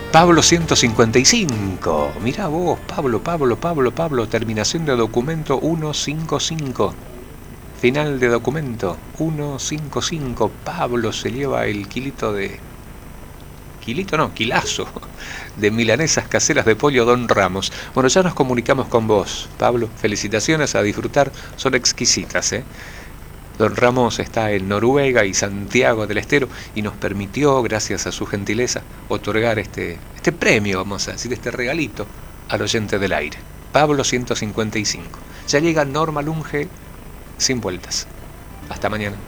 Pablo 155. Mirá vos, Pablo. Terminación de documento 155. Final de documento 155. Pablo se lleva el kilazo de milanesas caseras de pollo Don Ramos. Bueno, ya nos comunicamos con vos, Pablo. Felicitaciones, a disfrutar. Son exquisitas, ¿eh? Don Ramos está en Noruega y Santiago del Estero y nos permitió, gracias a su gentileza, otorgar este premio, vamos a decir, este regalito al oyente del aire. Pablo 155. Ya llega Norma Lunge sin vueltas. Hasta mañana.